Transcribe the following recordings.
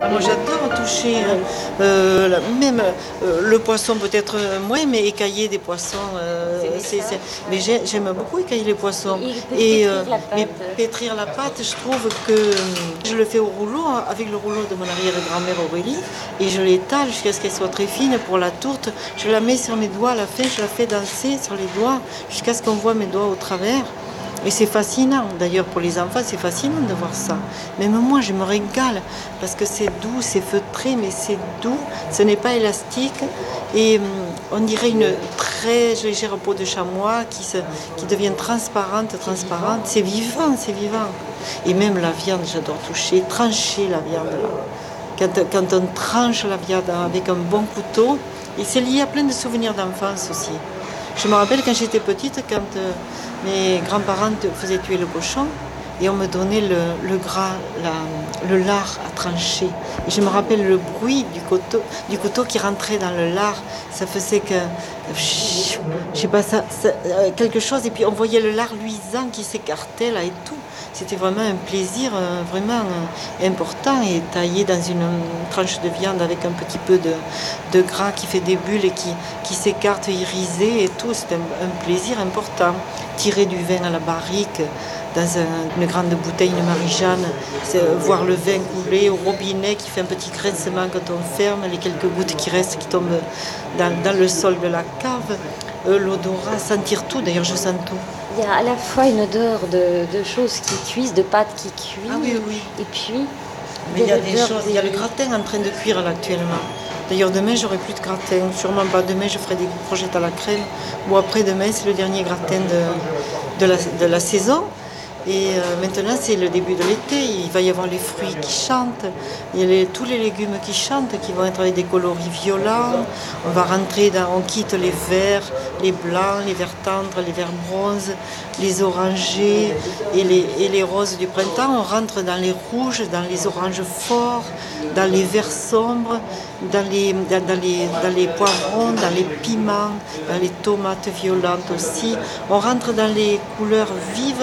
Moi j'adore toucher, même le poisson peut-être moins, mais écailler des poissons. Mais j'aime beaucoup écailler les poissons. Mais pétrir la pâte, je trouve que je le fais au rouleau, avec le rouleau de mon arrière-grand-mère Aurélie, et je l'étale jusqu'à ce qu'elle soit très fine pour la tourte. Je la mets sur mes doigts à la fin, je la fais danser sur les doigts jusqu'à ce qu'on voit mes doigts au travers. Et c'est fascinant, d'ailleurs pour les enfants, c'est fascinant de voir ça. Même moi, je me régale, parce que c'est doux, c'est feutré, mais c'est doux, ce n'est pas élastique. Et on dirait une très légère peau de chamois qui devient transparente. C'est vivant, c'est vivant. Et même la viande, j'adore toucher, trancher la viande. Quand on tranche la viande avec un bon couteau, et c'est lié à plein de souvenirs d'enfance aussi. Je me rappelle quand j'étais petite, quand mes grands-parents faisaient tuer le cochon et on me donnait le gras, le lard à trancher. Et je me rappelle le bruit du couteau qui rentrait dans le lard. Ça faisait que, je sais pas, quelque chose. Et puis on voyait le lard luisant qui s'écartait là et tout. C'était vraiment un plaisir vraiment important, et taillé dans une tranche de viande avec un petit peu de gras qui fait des bulles et qui s'écarte, irisé et tout. C'est un plaisir important. Tirer du vin à la barrique dans une grande bouteille, une Marie-Jeanne, voir le vin couler au robinet qui fait un petit grincement quand on ferme, les quelques gouttes qui restent, qui tombent dans le sol de la cave, l'odorat, sentir tout, d'ailleurs je sens tout. Il y a à la fois une odeur de choses qui cuisent, de pâtes qui cuisent. Ah oui, oui. Et puis... Mais il y a des choses, il y a le gratin en train de cuire là actuellement. D'ailleurs demain j'aurai plus de gratin, sûrement pas demain, je ferai des brochettes à la crème. Ou après-demain c'est le dernier gratin de la saison. Et maintenant c'est le début de l'été, il va y avoir les fruits qui chantent, il y a tous les légumes qui chantent, qui vont être avec des coloris violents. On va rentrer on quitte les verts, les blancs, les verts tendres, les verts bronzes, les orangés et les roses du printemps. On rentre dans les rouges, dans les oranges forts, dans les verts sombres, dans les poivrons, dans les piments, dans les tomates violentes aussi. On rentre dans les couleurs vives.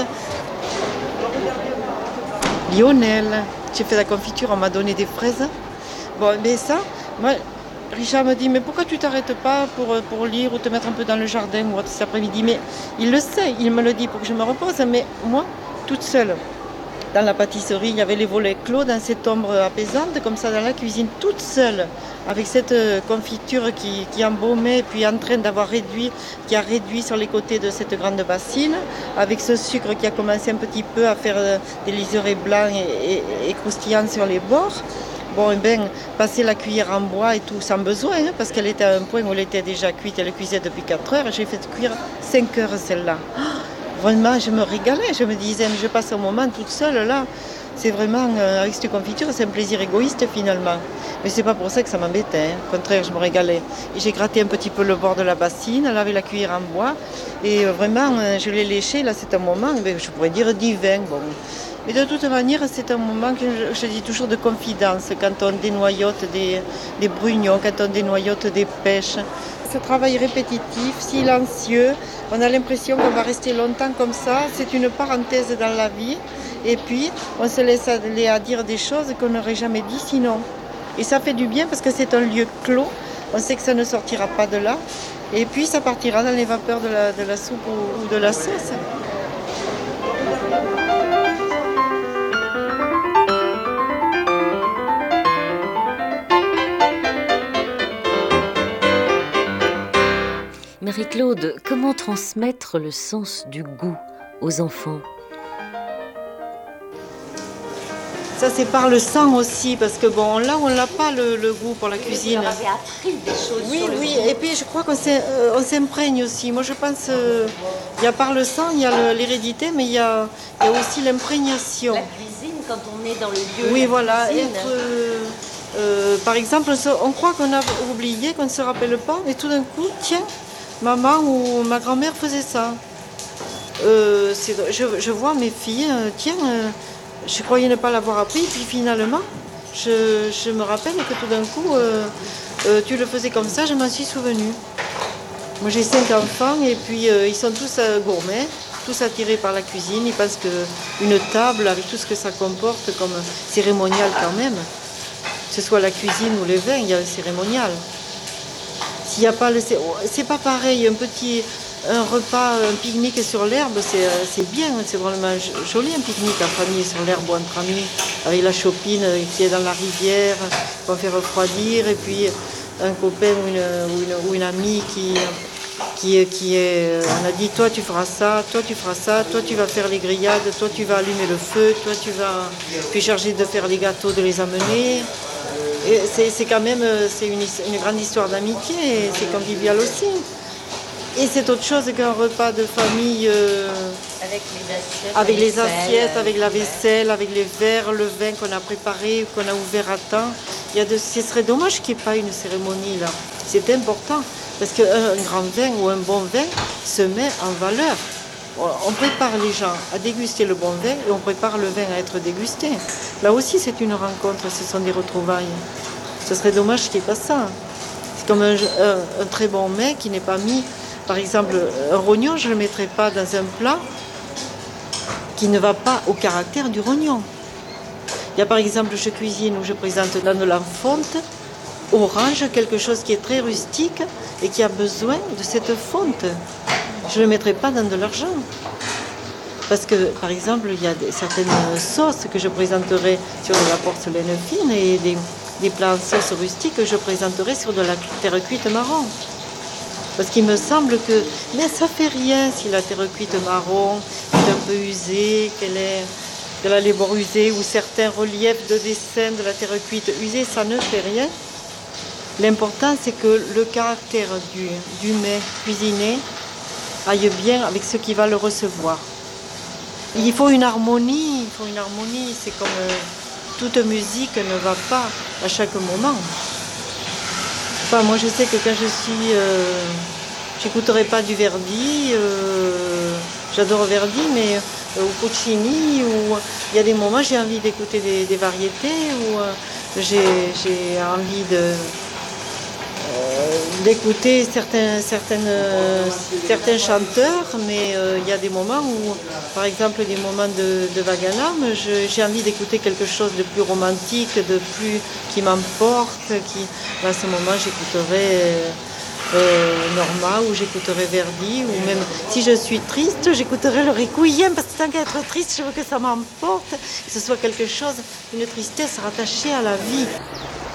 Lionel, j'ai fait la confiture, on m'a donné des fraises. Bon, mais ça, moi, Richard me dit, mais pourquoi tu t'arrêtes pas pour lire ou te mettre un peu dans le jardin ou autre cet après-midi? Mais il le sait, il me le dit pour que je me repose. Mais moi, toute seule, dans la pâtisserie, il y avait les volets clos dans cette ombre apaisante, comme ça dans la cuisine, toute seule, avec cette confiture qui embaumait, puis en train qui a réduit sur les côtés de cette grande bassine, avec ce sucre qui a commencé un petit peu à faire des liserés blancs et croustillants sur les bords. Bon, et bien, passer la cuillère en bois et tout, sans besoin, hein, parce qu'elle était à un point où elle était déjà cuite, elle cuisait depuis 4 heures, j'ai fait cuire 5 heures celle-là. Vraiment, je me régalais, je me disais, mais je passe un moment toute seule là. C'est vraiment, avec cette confiture, c'est un plaisir égoïste finalement. Mais c'est pas pour ça que ça m'embêtait, hein. Au contraire, je me régalais. Et j'ai gratté un petit peu le bord de la bassine, là, avec la cuillère en bois. Et vraiment, je l'ai léché, là, c'est un moment, je pourrais dire divin. Bon. Mais de toute manière, c'est un moment que je dis toujours de confidence, quand on dénoyote des brugnons, quand on dénoyote des pêches. Ce travail répétitif, silencieux, on a l'impression qu'on va rester longtemps comme ça, c'est une parenthèse dans la vie. Et puis, on se laisse aller à dire des choses qu'on n'aurait jamais dit sinon. Et ça fait du bien parce que c'est un lieu clos, on sait que ça ne sortira pas de là. Et puis, ça partira dans les vapeurs de la soupe ou de la sauce. Marie-Claude, comment transmettre le sens du goût aux enfants? Ça, c'est par le sang aussi, parce que bon, là, on n'a pas le goût pour la cuisine. Vous avez appris des choses Oui, sur le oui, goût. et puis je crois qu'on s'imprègne aussi. Moi, je pense, il y a par le sang, il y a l'hérédité, mais il y a aussi l'imprégnation. La cuisine, quand on est dans le lieu. Oui, la voilà, cuisine. par exemple, on croit qu'on a oublié, qu'on ne se rappelle pas, et tout d'un coup, tiens, maman ou ma grand-mère faisait ça. Je vois mes filles, je croyais ne pas l'avoir appris, puis finalement, je me rappelle que tout d'un coup, tu le faisais comme ça, je m'en suis souvenue. Moi j'ai 5 enfants et puis ils sont tous gourmets, tous attirés par la cuisine. Ils pensent qu'une table, avec tout ce que ça comporte comme cérémonial quand même, que ce soit la cuisine ou le vin, il y a le cérémonial. S'il n'y a pas c'est pas pareil, un repas, un pique-nique sur l'herbe, c'est bien, c'est vraiment joli un pique-nique en famille sur l'herbe ou entre amis, avec la chopine qui est dans la rivière, qu'on fait refroidir, et puis un copain ou une amie qui est, on a dit toi tu feras ça, toi tu feras ça, toi tu vas faire les grillades, toi tu vas allumer le feu, toi tu vas puis charger de faire les gâteaux, de les amener. Et c'est quand même une grande histoire d'amitié, et c'est convivial aussi. Et c'est autre chose qu'un repas de famille avec les assiettes, avec la vaisselle, avec les verres, le vin qu'on a préparé, qu'on a ouvert à temps. Ce serait dommage qu'il n'y ait pas une cérémonie là. C'est important parce qu'un grand vin ou un bon vin se met en valeur. On prépare les gens à déguster le bon vin et on prépare le vin à être dégusté. Là aussi, c'est une rencontre, ce sont des retrouvailles. Ce serait dommage qu'il n'y ait pas ça. C'est comme un très bon mets qui n'est pas mis. Par exemple, un rognon, je ne le mettrai pas dans un plat qui ne va pas au caractère du rognon. Il y a par exemple, je cuisine ou je présente dans de la fonte orange, quelque chose qui est très rustique et qui a besoin de cette fonte. Je ne le mettrai pas dans de l'argent. Parce que, par exemple, il y a certaines sauces que je présenterai sur de la porcelaine fine et des plats en sauce rustique que je présenterai sur de la terre cuite marron. Parce qu'il me semble que, mais ça fait rien si la terre cuite marron est un peu usée, qu'elle a les bords usés ou certains reliefs de dessin de la terre cuite usée, ça ne fait rien. L'important, c'est que le caractère du mets cuisiné aille bien avec ce qui va le recevoir. Il faut une harmonie, c'est comme toute musique ne va pas à chaque moment. Enfin, moi je sais que quand j'écouterai pas du Verdi, j'adore Verdi, mais ou Puccini, ou il y a des moments j'ai envie d'écouter des variétés, ou j'ai envie d'écouter certains chanteurs, mais il y a des moments où, par exemple des moments de vague à l'âme, j'ai envie d'écouter quelque chose de plus romantique, qui m'emporte, à ce moment j'écouterai Norma, ou j'écouterai Verdi, ou même si je suis triste, j'écouterai le Requiem, parce que tant qu'à être triste, je veux que ça m'emporte, que ce soit quelque chose, une tristesse rattachée à la vie.